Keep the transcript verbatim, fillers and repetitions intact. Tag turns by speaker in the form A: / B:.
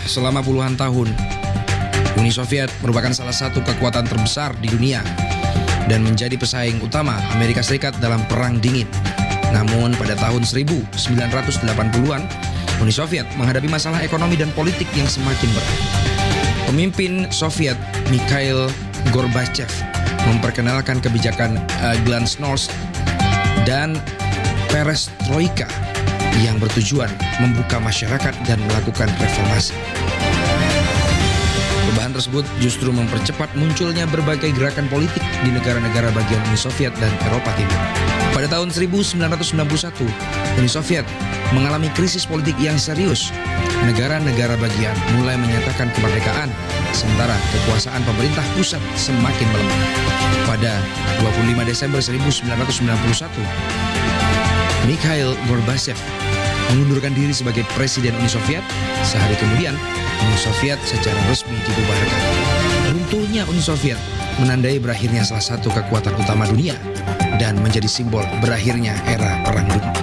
A: selama puluhan tahun, Uni Soviet merupakan salah satu kekuatan terbesar di dunia dan menjadi pesaing utama Amerika Serikat dalam Perang Dingin. Namun pada tahun seribu sembilan ratus delapan puluhan, Uni Soviet menghadapi masalah ekonomi dan politik yang semakin berat. Pemimpin Soviet Mikhail Gorbachev memperkenalkan kebijakan uh, glasnost dan perestroika yang bertujuan membuka masyarakat dan melakukan reformasi. Perubahan tersebut justru mempercepat munculnya berbagai gerakan politik di negara-negara bagian Uni Soviet dan Eropa Timur. Pada tahun seribu sembilan ratus sembilan puluh satu, Uni Soviet mengalami krisis politik yang serius. Negara-negara bagian mulai menyatakan kemerdekaan, sementara kekuasaan pemerintah pusat semakin melemah. Pada dua puluh lima Desember seribu sembilan ratus sembilan puluh satu, Mikhail Gorbachev mengundurkan diri sebagai Presiden Uni Soviet. Sehari kemudian, Uni Soviet secara resmi dibubarkan. Runtuhnya Uni Soviet menandai berakhirnya salah satu kekuatan utama dunia dan menjadi simbol berakhirnya era Perang Dunia.